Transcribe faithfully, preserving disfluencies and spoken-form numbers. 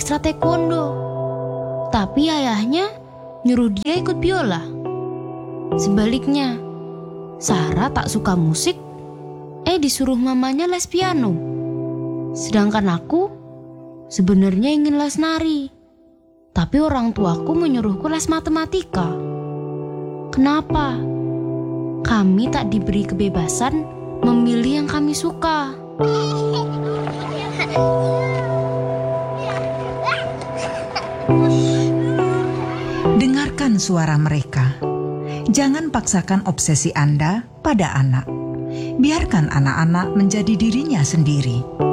ekstra taekwondo. Tapi ayahnya nyuruh dia ikut biola. Sebaliknya, Sarah tak suka musik, eh disuruh mamanya les piano. Sedangkan aku sebenarnya ingin les nari, tapi orang tuaku menyuruhku les matematika. Kenapa? Kami tak diberi kebebasan memilih yang kami suka. Dengarkan suara mereka. Jangan paksakan obsesi Anda pada anak. Biarkan anak-anak menjadi dirinya sendiri.